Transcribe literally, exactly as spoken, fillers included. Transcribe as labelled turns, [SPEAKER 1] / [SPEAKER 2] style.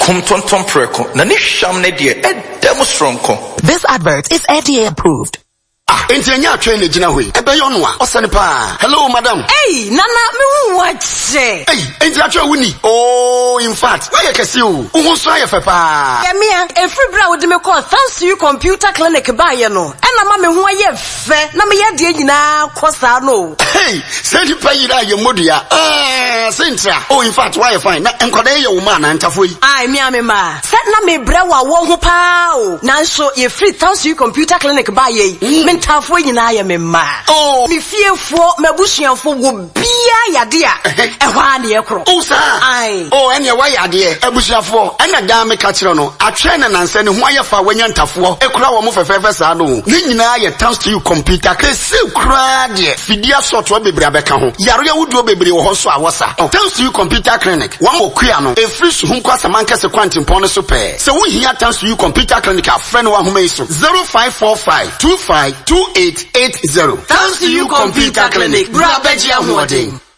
[SPEAKER 1] kum tonton preko na ni hwam ne de e dem stronko.
[SPEAKER 2] This advert is F D A approved.
[SPEAKER 3] Ah, engineer train the jina hui. Ebe yonwa. Osane pa. Hello, madam.
[SPEAKER 4] Hey, Nana, me hu wache.
[SPEAKER 3] Hey, engineer train wuni. Oh, in fact, why you kesi you? Uhu so aye fe pa.
[SPEAKER 4] Yeah, me a free bra wo de me call thanks to you computer clinic ba ye no. E na ma me hu aye fe. Na me ye de nyina kosa no.
[SPEAKER 3] Hey, send you pay that your modia. Ah, Sintra. Oh, in fact, why you fine? Na enkwade ye woman na ntafo yi.
[SPEAKER 4] Ai, me a me ma. Set na me bra wa wo ho pa o. Nanso ye free thanks to you computer clinic ba ye. Me ntafo nyina ye me ma.
[SPEAKER 3] Oh,
[SPEAKER 4] me fiefo mabusuafo wo bia yade a. E hwa na ye kro.
[SPEAKER 3] Oh, sir.
[SPEAKER 4] Ai.
[SPEAKER 3] Oh, ene wa yade abusuafo. Ena da me ka kire no. Atwe na nanse ne ho aye fa wanya ntafo. E kura wo mo fefefe sa no. Ni nyina ye thanks to you computer. Ke se kura de. Fidia soto bebre abeka ho. Yaro ya wudu bebre wo ho so awosa. Thanks to you computer clinic. One okua no. E free so hunko asamanka se kwantimpo no so pe. Se wo hia thanks to you computer clinic a friend wa homa iso. zero five four five two five two eight eight zero.
[SPEAKER 4] Thanks to you computer clinic. Bra beji ahode.